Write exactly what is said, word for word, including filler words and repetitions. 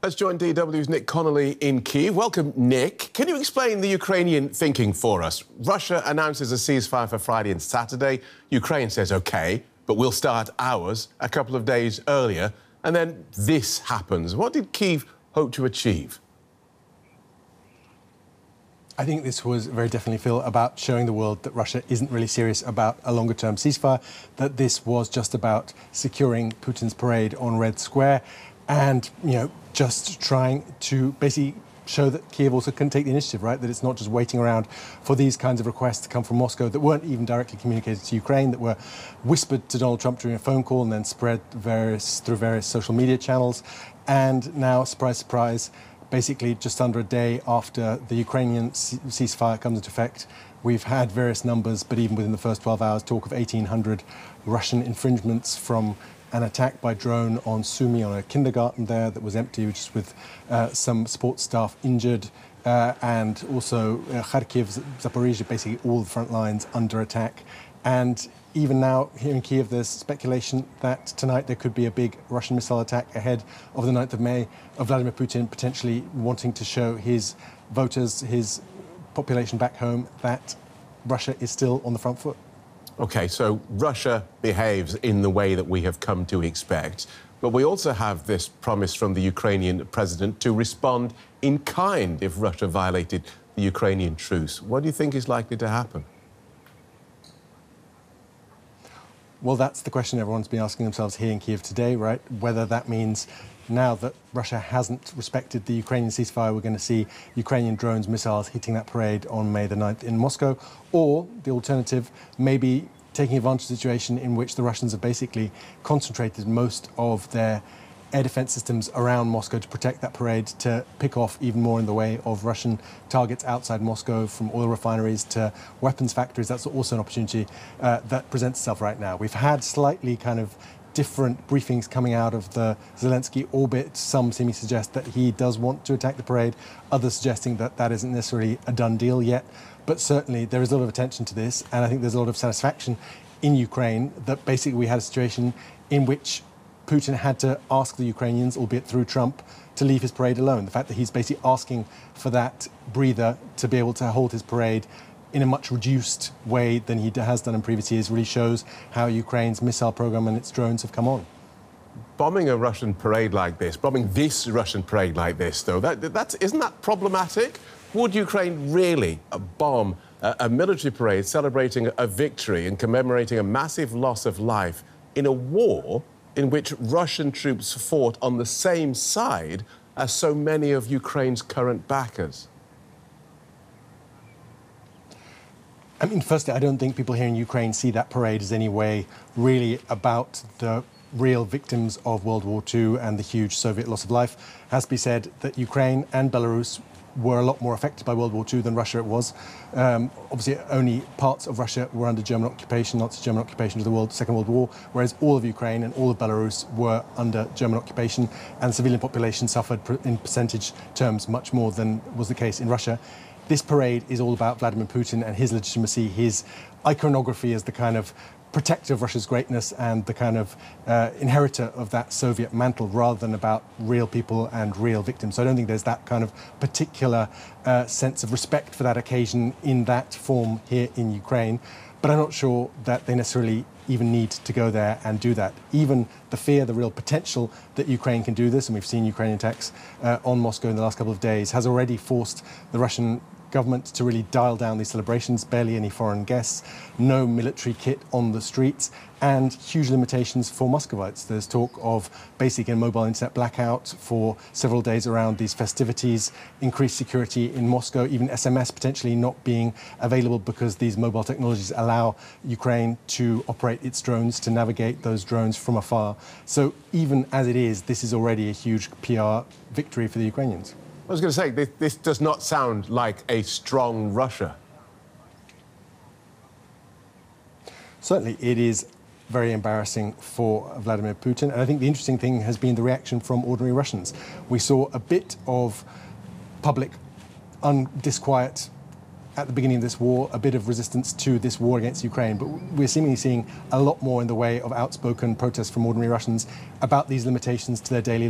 Let's join D W's Nick Connolly in Kyiv. Welcome, Nick. Can you explain the Ukrainian thinking for us? Russia announces a ceasefire for Friday and Saturday. Ukraine says, OK, but we'll start ours a couple of days earlier. And then this happens. What did Kyiv hope to achieve? I think this was very definitely, Phil, about showing the world that Russia isn't really serious about a longer-term ceasefire, that this was just about securing Putin's parade on Red Square and, you know, just trying to basically show that Kyiv also can take the initiative, right? That it's not just waiting around for these kinds of requests to come from Moscow that weren't even directly communicated to Ukraine, that were whispered to Donald Trump during a phone call and then spread various, through various social media channels. And now, surprise, surprise, basically just under a day after the Ukrainian ceasefire comes into effect, we've had various numbers, but even within the first twelve hours, talk of eighteen hundred Russian infringements, from an attack by drone on Sumy, on a kindergarten there that was empty, just with uh, some support staff injured, uh, and also uh, Kharkiv, Zaporizhia, basically all the front lines under attack. And even now, here in Kyiv, there's speculation that tonight there could be a big Russian missile attack ahead of the ninth of May, of Vladimir Putin potentially wanting to show his voters, his population back home, that Russia is still on the front foot. OK, so Russia behaves in the way that we have come to expect. But we also have this promise from the Ukrainian president to respond in kind if Russia violated the Ukrainian truce. What do you think is likely to happen? Well, that's the question everyone's been asking themselves here in Kyiv today, right? Whether that means now that Russia hasn't respected the Ukrainian ceasefire, we're going to see Ukrainian drones, missiles hitting that parade on May the ninth in Moscow, or the alternative, maybe taking advantage of the situation in which the Russians have basically concentrated most of their air defense systems around Moscow to protect that parade, to pick off even more in the way of Russian targets outside Moscow, from oil refineries to weapons factories. That's also an opportunity uh, that presents itself right now. We've had slightly kind of different briefings coming out of the Zelensky orbit. Some seeming to suggest that he does want to attack the parade, others suggesting that that isn't necessarily a done deal yet. But certainly there is a lot of attention to this, and I think there's a lot of satisfaction in Ukraine that basically we had a situation in which Putin had to ask the Ukrainians, albeit through Trump, to leave his parade alone. The fact that he's basically asking for that breather to be able to hold his parade in a much reduced way than he has done in previous years really shows how Ukraine's missile program and its drones have come on. Bombing a Russian parade like this, bombing this Russian parade like this, though, that, that's, isn't that problematic? Would Ukraine really bomb a, a military parade celebrating a victory and commemorating a massive loss of life in a war in which Russian troops fought on the same side as so many of Ukraine's current backers? I mean, firstly, I don't think people here in Ukraine see that parade as any way really about the real victims of World War Two and the huge Soviet loss of life. It has to be said that Ukraine and Belarus were a lot more affected by World War Two than Russia was. Um, obviously, only parts of Russia were under German occupation, not the German occupation of the World, Second World War, whereas all of Ukraine and all of Belarus were under German occupation, and the civilian population suffered in percentage terms much more than was the case in Russia. This parade is all about Vladimir Putin and his legitimacy, his iconography as the kind of protector of Russia's greatness and the kind of uh, inheritor of that Soviet mantle, rather than about real people and real victims. So I don't think there's that kind of particular uh, sense of respect for that occasion in that form here in Ukraine. But I'm not sure that they necessarily even need to go there and do that. Even the fear, the real potential that Ukraine can do this, and we've seen Ukrainian attacks uh, on Moscow in the last couple of days, has already forced the Russian government to really dial down these celebrations, barely any foreign guests, no military kit on the streets, and huge limitations for Muscovites. There's talk of basically a mobile internet blackout for several days around these festivities, increased security in Moscow, even S M S potentially not being available because these mobile technologies allow Ukraine to operate its drones, to navigate those drones from afar. So even as it is, this is already a huge P R victory for the Ukrainians. I was going to say, this, this does not sound like a strong Russia. Certainly, it is very embarrassing for Vladimir Putin. And I think the interesting thing has been the reaction from ordinary Russians. We saw a bit of public disquiet at the beginning of this war, a bit of resistance to this war against Ukraine, but we're seemingly seeing a lot more in the way of outspoken protests from ordinary Russians about these limitations to their daily life.